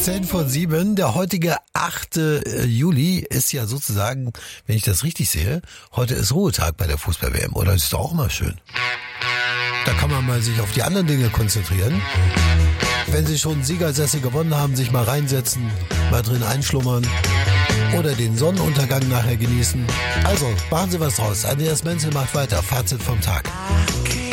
6:10. Der heutige 8. Juli ist ja sozusagen, wenn ich das richtig sehe, heute ist Ruhetag bei der Fußball-WM, oder? Das ist doch auch immer schön. Da kann man mal sich auf die anderen Dinge konzentrieren. Wenn Sie schon Siegersessel gewonnen haben, sich mal reinsetzen, mal drin einschlummern oder den Sonnenuntergang nachher genießen. Also, machen Sie was draus. Andreas Menzel macht weiter. Fazit vom Tag.